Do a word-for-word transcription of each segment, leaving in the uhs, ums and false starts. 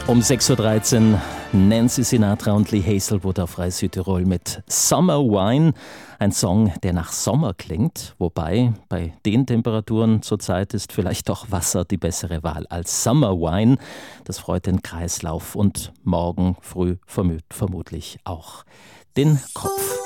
Um sechs Uhr dreizehn Nancy Sinatra und Lee Hazelwood auf Rai Südtirol mit Summer Wine. Ein Song, der nach Sommer klingt, wobei bei den Temperaturen zurzeit ist vielleicht doch Wasser die bessere Wahl als Summer Wine. Das freut den Kreislauf und morgen früh vermut, vermutlich auch den Kopf.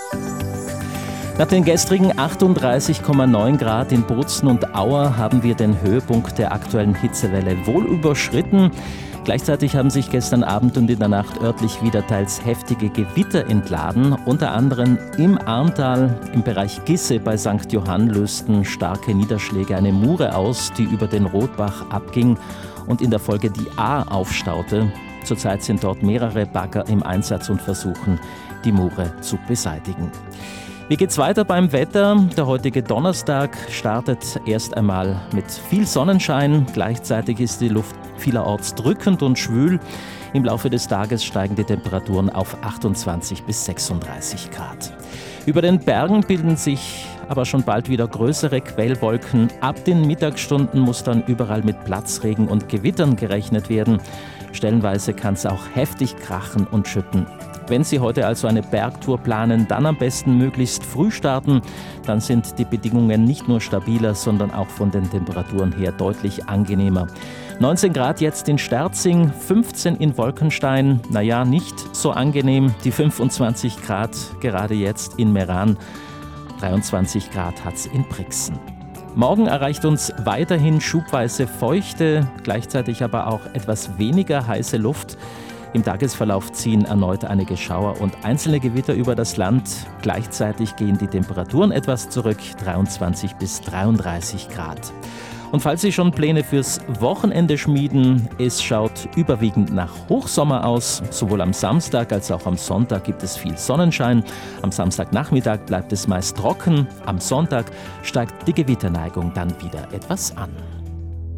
Nach den gestrigen achtunddreißig Komma neun Grad in Bozen und Auer haben wir den Höhepunkt der aktuellen Hitzewelle wohl überschritten. Gleichzeitig haben sich gestern Abend und in der Nacht örtlich wieder teils heftige Gewitter entladen. Unter anderem im Arntal, im Bereich Gisse bei Sankt Johann lösten starke Niederschläge eine Mure aus, die über den Rotbach abging und in der Folge die Ahr aufstaute. Zurzeit sind dort mehrere Bagger im Einsatz und versuchen, die Mure zu beseitigen. Wie geht's weiter beim Wetter? Der heutige Donnerstag startet erst einmal mit viel Sonnenschein. Gleichzeitig ist die Luft vielerorts drückend und schwül. Im Laufe des Tages steigen die Temperaturen auf achtundzwanzig bis sechsunddreißig Grad. Über den Bergen bilden sich aber schon bald wieder größere Quellwolken. Ab den Mittagsstunden muss dann überall mit Platzregen und Gewittern gerechnet werden. Stellenweise kann es auch heftig krachen und schütten. Wenn Sie heute also eine Bergtour planen, dann am besten möglichst früh starten. Dann sind die Bedingungen nicht nur stabiler, sondern auch von den Temperaturen her deutlich angenehmer. neunzehn Grad jetzt in Sterzing, fünfzehn in Wolkenstein. Naja, nicht so angenehm. Die fünfundzwanzig Grad gerade jetzt in Meran. dreiundzwanzig Grad hat's in Brixen. Morgen erreicht uns weiterhin schubweise feuchte, gleichzeitig aber auch etwas weniger heiße Luft. Im Tagesverlauf ziehen erneut einige Schauer und einzelne Gewitter über das Land. Gleichzeitig gehen die Temperaturen etwas zurück, dreiundzwanzig bis dreiunddreißig Grad. Und falls Sie schon Pläne fürs Wochenende schmieden, es schaut überwiegend nach Hochsommer aus. Sowohl am Samstag als auch am Sonntag gibt es viel Sonnenschein. Am Samstagnachmittag bleibt es meist trocken. Am Sonntag steigt die Gewitterneigung dann wieder etwas an.